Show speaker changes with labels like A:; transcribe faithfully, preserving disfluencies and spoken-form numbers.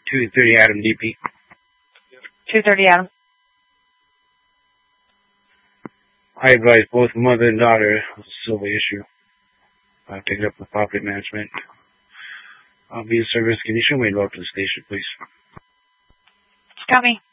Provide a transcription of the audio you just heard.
A: two thirty Adam D P.
B: two thirty Adam.
A: I advise both mother and daughter of the Silva issue. I'll take it up with property management. I'll be in service. Can you show me a note to the station, please?
B: Copy.